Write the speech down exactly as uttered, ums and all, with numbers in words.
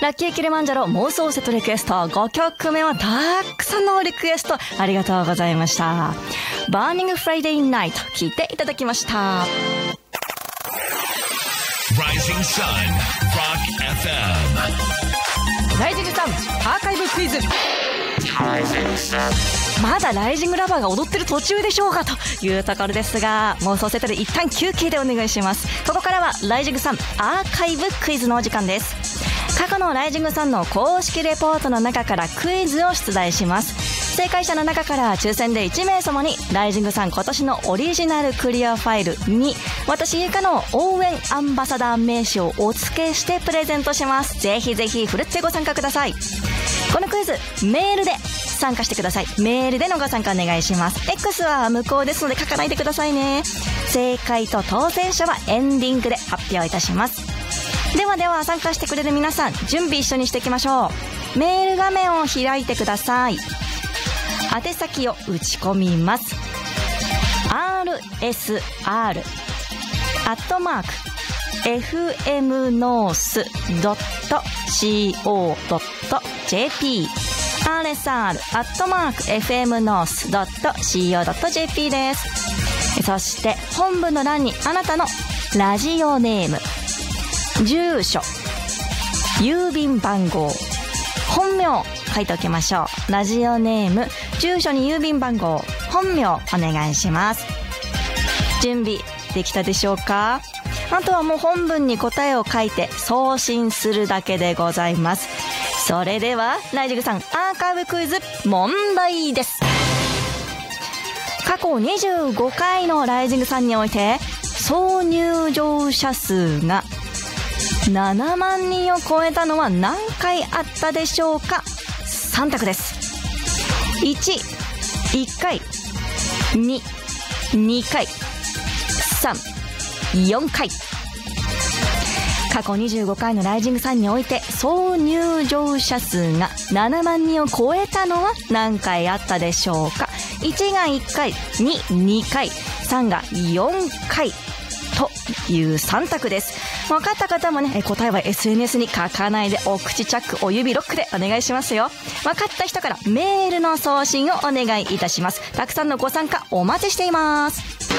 ラッキーキリマンジャロ妄想セットリクエストごきょくめはたくさんのリクエストありがとうございました。バーニングフライデーナイト聞いていただきました。 Rising Sun Rock エフエムライジングさんアーカイブクイズ。まだライジングラバーが踊ってる途中でしょうかというところですが、妄想セットで一旦休憩でお願いします。ここからはライジングさんアーカイブクイズのお時間です。過去のライジングさんの公式レポートの中からクイズを出題します。正解者の中から抽選でいちめいさまにライジングさん今年のオリジナルクリアファイルに私ゆかの応援アンバサダー名刺をお付けしてプレゼントします。ぜひぜひふるってご参加ください。このクイズメールで参加してください。メールでのご参加お願いします。 X は無効ですので書かないでくださいね。正解と当選者はエンディングで発表いたします。ではでは参加してくれる皆さん準備一緒にしていきましょう。メール画面を開いてください。宛先を打ち込みます。 アールエスアール アットマーク エフエムノース ドット シーオー ドット ジェーピー アールエスアール アットマーク エフエムノース ドット シーオー ドット ジェーピー です。そして本文の欄にあなたのラジオネーム、住所、郵便番号、本名書いておきましょう。ラジオネーム、住所に郵便番号、本名お願いします。準備できたでしょうか？あとはもう本文に答えを書いて送信するだけでございます。それではライジングさんアーカイブクイズ問題です。過去にじゅうごかいのライジングさんにおいて総入場者数がななまんにんを超えたのは何回あったでしょうか？さん択です。いち、いっかい、に、にかい、さん、よんかい。過去にじゅうごかいのライジングさんにおいて総入場者数がななまんにんを超えたのは何回あったでしょうか？いちがいっかい、に、にかい、さんがよんかいというさん択です。分かった方もね、答えは エスエヌエス に書かないでお口チャック、お指ロックでお願いしますよ。分かった人からメールの送信をお願いいたします。たくさんのご参加お待ちしています。